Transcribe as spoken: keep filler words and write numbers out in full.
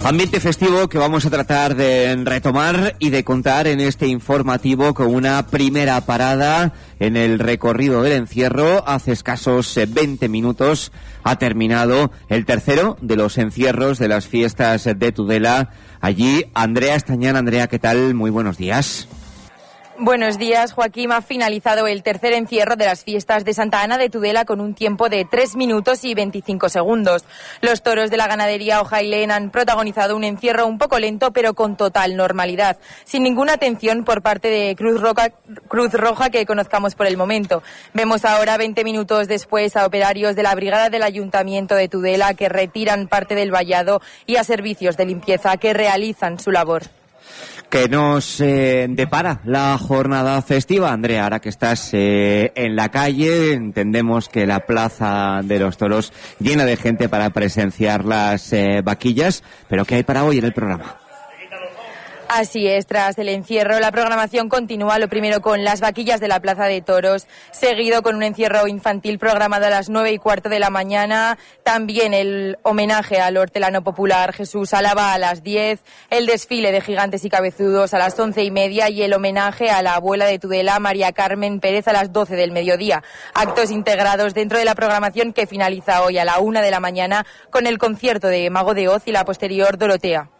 Ambiente festivo que vamos a tratar de retomar y de contar en este informativo con una primera parada en el recorrido del encierro. Hace escasos veinte minutos ha terminado el tercero de los encierros de las fiestas de Tudela. Allí, Andrea Estañán. Andrea, ¿qué tal? Muy buenos días. Buenos días, Joaquín. Ha finalizado el tercer encierro de las fiestas de Santa Ana de Tudela con un tiempo de tres minutos y veinticinco segundos. Los toros de la ganadería Ojailén han protagonizado un encierro un poco lento, pero con total normalidad, sin ninguna atención por parte de Cruz Roja, Cruz Roja que conozcamos por el momento. Vemos ahora, veinte minutos después, a operarios de la brigada del Ayuntamiento de Tudela que retiran parte del vallado y a servicios de limpieza que realizan su labor. ¿Qué nos eh, depara la jornada festiva, Andrea? Ahora que estás eh, en la calle, entendemos que la Plaza de los Toros llena de gente para presenciar las eh, vaquillas, pero ¿qué hay para hoy en el programa? Así es, tras el encierro, la programación continúa, lo primero con las vaquillas de la Plaza de Toros, seguido con un encierro infantil programado a las nueve y cuarto de la mañana, también el homenaje al hortelano popular Jesús Álava a las diez, el desfile de gigantes y cabezudos a las once y media y el homenaje a la abuela de Tudela, María Carmen Pérez, a las doce del mediodía. Actos integrados dentro de la programación que finaliza hoy a la una de la mañana con el concierto de Mago de Oz y la posterior Dorotea.